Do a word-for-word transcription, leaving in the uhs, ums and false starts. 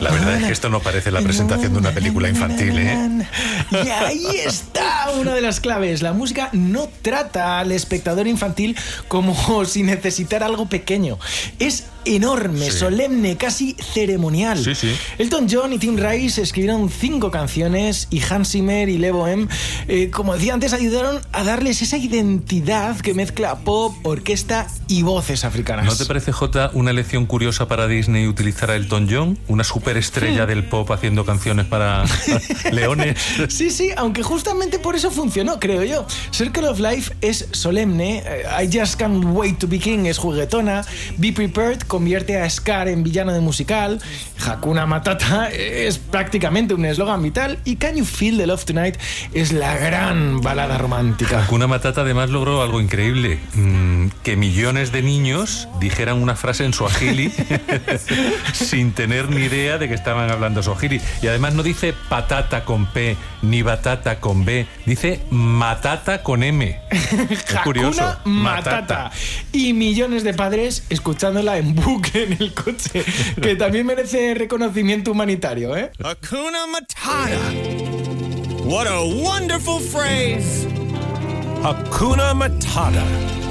La verdad es que esto no parece la presentación de una película infantil, ¿eh? Y ahí está una de las claves. La música no trata al espectador infantil como si necesitara algo pequeño. Es enorme, sí. solemne, casi ceremonial. Sí, sí. Elton John y Tim Rice escribieron cinco canciones y Hans Zimmer y Le Bohème, eh, como decía antes, ayudaron a darles esa identidad que mezcla pop, orquesta y voces africanas. ¿No te parece, Jota, una elección curiosa para Disney utilizar a Elton John, una superestrella hmm. del pop haciendo canciones para leones? Sí, sí, aunque justamente por eso funcionó, creo yo. Circle of Life es solemne, I Just Can't Wait to Be King es juguetona, Be Prepared convierte a Scar en villano de musical, Hakuna Matata es prácticamente un eslogan vital y Can You Feel the Love Tonight es la gran balada romántica. Hakuna Matata además logró algo increíble, mmm, que millones de niños dijeran una frase en suajili sin tener ni idea de que estaban hablando suajili. Y además no dice patata con P ni batata con B, dice matata con M. Es curioso. Hakuna Matata. Matata. Y millones de padres escuchándola en bucle en el coche, que también merece reconocimiento humanitario, ¿eh? Hakuna Matata. What a wonderful phrase. Hakuna Matata.